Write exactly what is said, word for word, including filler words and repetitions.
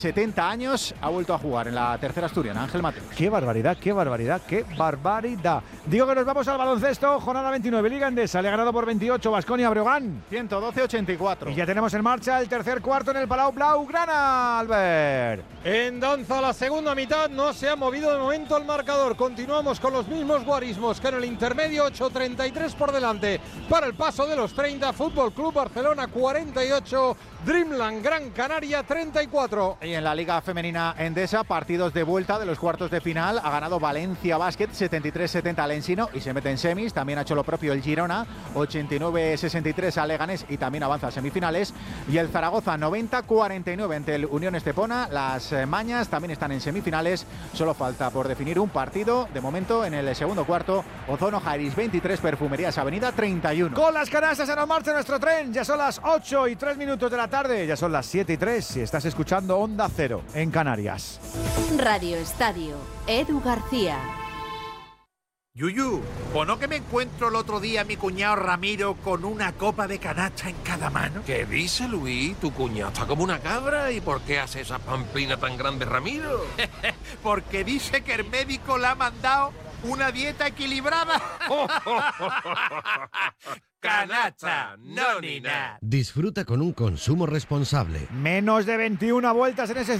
setenta años, ha vuelto a jugar en la tercera asturiana, Ángel Mateos. Qué barbaridad, qué barbaridad, qué barbaridad. Digo que nos vamos al baloncesto, jornada veintinueve, Liga Endesa, le ha ganado por veintiocho Baskonia Breogán. ciento doce a ochenta y cuatro. Y ya tenemos en marcha el tercer cuarto en el Palau Blaugrana, Albert. En danza la segunda mitad, no se ha movido de momento el marcador. Continuamos con los mismos guarismos que en el intermedio, ocho treinta y tres por delante para el paso de los treinta. Fútbol Club Barcelona cuarenta y ocho, Dreamland Gran Canaria treinta y cuatro. Y en la Liga Femenina Endesa, partidos de vuelta de los cuartos de final. Ha ganado Valencia Basket setenta y tres setenta al Ensino y se mete en semis. También ha hecho lo propio el Girona, ochenta y nueve sesenta y tres a Leganés y también avanza a semifinales. Y el Zaragoza noventa cuarenta y nueve ante el Unión Estepona. Las eh, Mañas también están en semifinales. Solo falta por definir un partido. De momento en el segundo cuarto, Ozono Jairis veintitrés, Perfumerías Avenida treinta y uno. Con las canastas en marcha nuestro tren. Ya son las ocho y tres minutos de la tarde. Ya son las siete y tres si estás escuchando Onda Cero en Canarias. Radio Estadio, Edu García. Yuyu, ¿o no que me encuentro el otro día a mi cuñado Ramiro con una copa de canasta en cada mano? ¿Qué dice, Luis? Tu cuñado está como una cabra. ¿Y por qué hace esa pamplina tan grande, Ramiro? Porque dice que el médico le ha mandado una dieta equilibrada. Canasta, no ni nada. Disfruta con un consumo responsable. Menos de veintiuna vueltas en ese